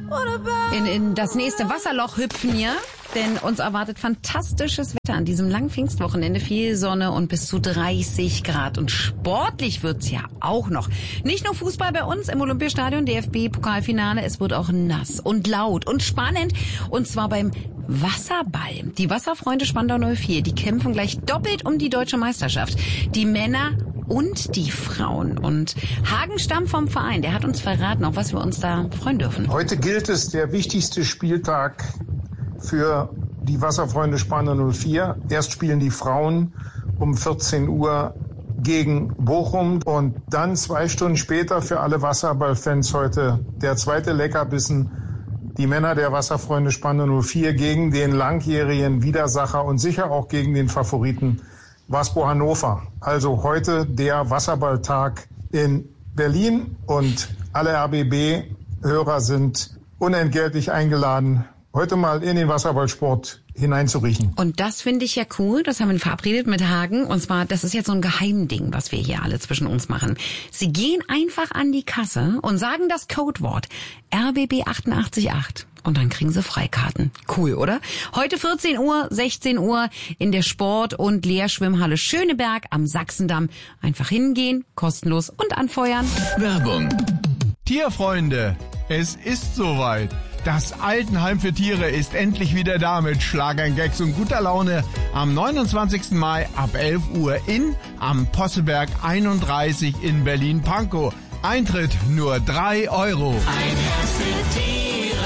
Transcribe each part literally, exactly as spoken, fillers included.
in, in das nächste Wasserloch hüpfen hier. Denn uns erwartet fantastisches Wetter an diesem langen Pfingstwochenende. Viel Sonne und bis zu dreißig Grad. Und sportlich wird's ja auch noch. Nicht nur Fußball bei uns im Olympiastadion, D F B-Pokalfinale. Es wird auch nass und laut und spannend. Und zwar beim Wasserball. Die Wasserfreunde Spandau null vier, die kämpfen gleich doppelt um die deutsche Meisterschaft. Die Männer und die Frauen. Und Hagen Stamm vom Verein, der hat uns verraten, auf was wir uns da freuen dürfen. Heute gilt es, der wichtigste Spieltag für die Wasserfreunde Spandau null vier. Erst spielen die Frauen um vierzehn Uhr gegen Bochum und dann zwei Stunden später für alle Wasserballfans heute der zweite Leckerbissen. Die Männer der Wasserfreunde Spandau null vier gegen den langjährigen Widersacher und sicher auch gegen den Favoriten Waspo Hannover. Also heute der Wasserballtag in Berlin und alle R B B-Hörer sind unentgeltlich eingeladen, heute mal in den Wasserballsport hineinzuriechen. Und das finde ich ja cool, das haben wir verabredet mit Hagen. Und zwar, das ist jetzt so ein Geheimding, was wir hier alle zwischen uns machen. Sie gehen einfach an die Kasse und sagen das Codewort R B B acht acht acht. Und dann kriegen sie Freikarten. Cool, oder? Heute vierzehn Uhr, sechzehn Uhr in der Sport- und Lehrschwimmhalle Schöneberg am Sachsendamm. Einfach hingehen, kostenlos und anfeuern. Werbung. Tierfreunde, es ist soweit. Das Altenheim für Tiere ist endlich wieder da mit Schlagern, Gags und guter Laune am neunundzwanzigsten Mai ab elf Uhr in am Posseberg einunddreißig in Berlin-Pankow. Eintritt nur drei Euro. Ein Herz für Tiere.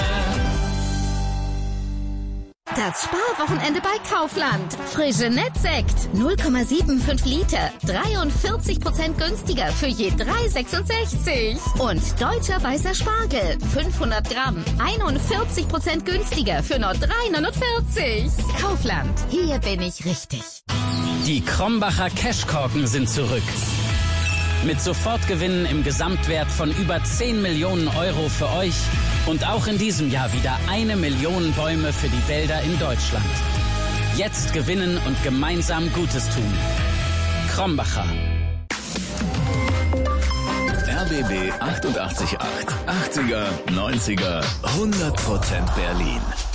Das Sparwochenende bei Kaufland. Frische Nettsekt null Komma fünfundsiebzig Liter, dreiundvierzig Prozent günstiger für je drei Euro sechsundsechzig. Und deutscher weißer Spargel, fünfhundert Gramm, einundvierzig Prozent günstiger für nur drei Euro neunundvierzig. Kaufland, hier bin ich richtig. Die Krombacher Cashkorken sind zurück. Mit Sofortgewinnen im Gesamtwert von über zehn Millionen Euro für euch und auch in diesem Jahr wieder eine Million Bäume für die Wälder in Deutschland. Jetzt gewinnen und gemeinsam Gutes tun. Krombacher. R B B achtundachtzig Komma acht. achtziger, neunziger, hundert Prozent Berlin.